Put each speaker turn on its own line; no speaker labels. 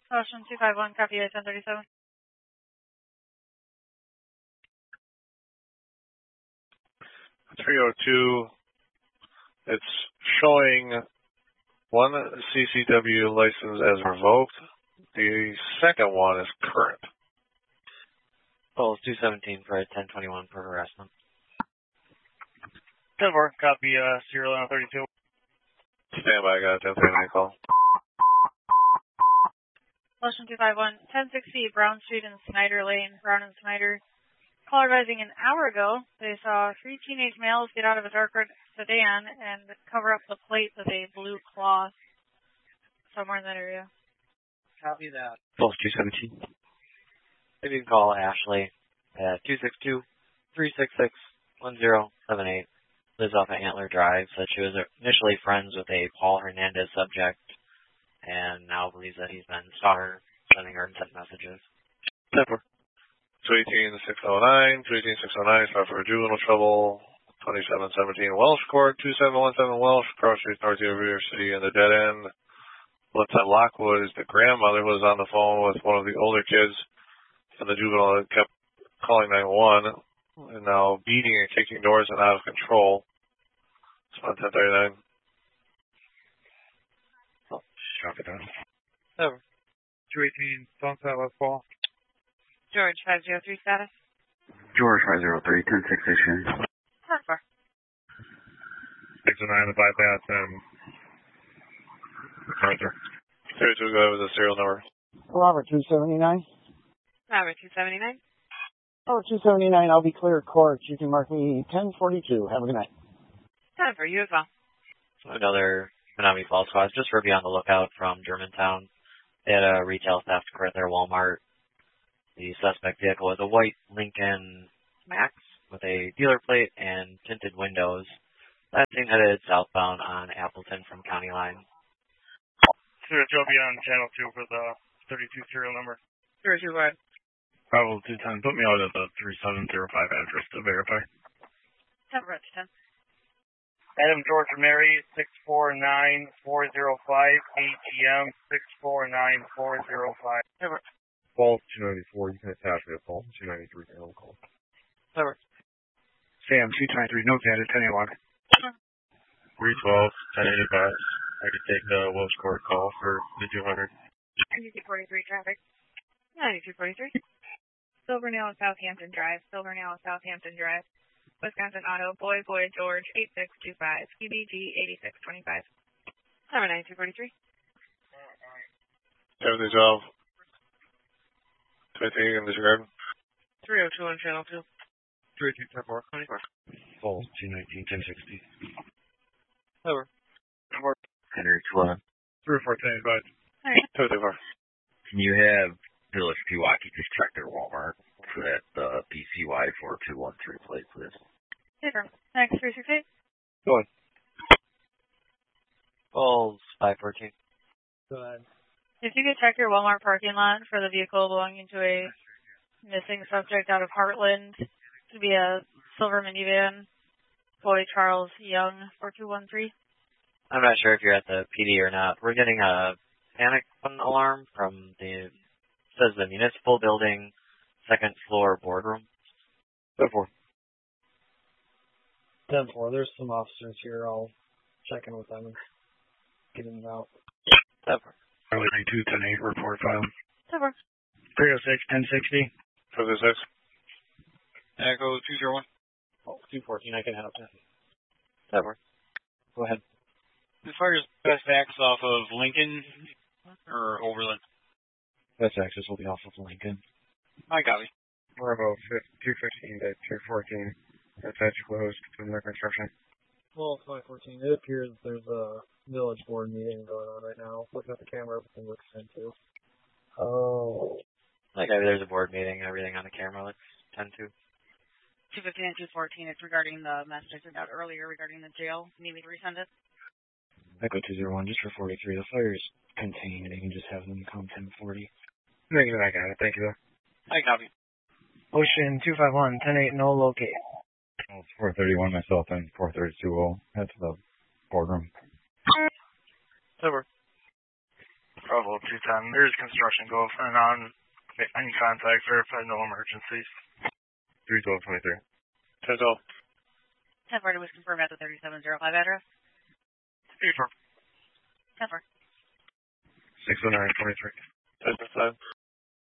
Ocean 251, copy 1037.
.302, it's showing one CCW license as revoked. The second one is current.
Pulse 217 for 1021 for harassment.
10-4, copy serial 32.
Stand by, got a 1039 call.
Ocean 251, 1060 Brown Street and Snyder Lane, Brown and Snyder. Caller advising an hour ago, they saw 3 teenage males get out of a dark red sedan and cover up the plate with a blue cloth somewhere in that area.
Copy that.
Pulse 217. If you can call Ashley at 262-366-1078. Lives off of Antler Drive. Said she was initially friends with a Paul Hernandez subject and now believes that he's been stalking her, sending her instant messages.
10-4. 218-609, 218-609, start for juvenile trouble, 2717 Welsh Court, 2717 Welsh, Cross Street, North River City, in the dead end. Lieutenant Lockwood is the grandmother who was on the phone with one of the older kids, and the juvenile kept calling 911, and now beating and kicking doors and out of control. It's on 1039.
Oh, copy that.
Over.
218, Sunset, West Paul.
George 503 status.
George 503, 10-6 issue.
10-4.
609, the bypass, and MacArthur.
32, go with the serial number.
Robert 279.
Robert 279.
Robert 279, I'll be clear of court. You can mark me 1042. Have a good night.
10 for you as well.
Another Menominee Falls squad, just for be on the lookout from Germantown. They had a retail theft occur at their Walmart. The suspect vehicle was a white Lincoln Max with a dealer plate and tinted windows. That thing headed southbound on Appleton from County Line.
Sir, Joby on channel 2 for the 32 serial number.
321.
Bravo 210, put me out at the 3705 address to verify.
10 for 10.
Adam George Mary, 649405, ATM 649405. Paul 294, you can attach me to Paul 293 to call.
Over.
Sam 223, notes added 1081. 312, 1085. I could take the Welsh Court call for the 200.
9243 traffic. 9243. Silvernail and Southampton Drive. Silvernail and Southampton Drive. Wisconsin Auto, Boy George, 8625, QBG 8625. Number 9243.
7012. 20 in disregard.
302 on channel 2.
3210 24. Falls 219 1060.
Over.
Henry 12.
3410
224.
Can you have Village Pewaukee just check their Walmart for that PCY 4213 plate, please?
Super. Next 368.
Go on.
Falls 514.
Go ahead.
If you could check your Walmart parking lot for the vehicle belonging to a missing subject out of Heartland, to be a silver minivan, Boy Charles Young, 4213.
I'm not sure if you're at the PD or not. We're getting a panic alarm from the, says the municipal building, second floor boardroom.
10-4.
10-4. There's some officers here. I'll check in with them and get them out.
10-4.
92 10-8 report file.
10-4.
306 1060.
206.
Echo 201.
Oh, 214. I can help you.
10-4.
Go ahead.
As far as best access off of Lincoln or Overland?
Best access will be off of Lincoln.
I got it.
Bravo 215 to 214. That's closed to the construction.
Well, 514. It appears there's a village board meeting going on right now. Looking at the camera, everything looks into. Oh.
Like there's a board meeting, everything on the camera looks 10-2.
215 and 214. It's regarding the message I sent out earlier regarding the jail. You need me to resend it?
Echo 201, just for 43. The fire's contained. You can just have them come 1040.
Thank you, I got it. Thank you.
I copy.
Ocean 251, 10-8, no locate.
Oh, it's 431 myself and 4320. That's the boardroom.
Over.
Bravo 210. There's construction going on. Any contact, verified, no emergencies.
31223.
10-12.
10-4 was confirmed at the 3705 address.
3-4.
10-4.
60923.
10-5.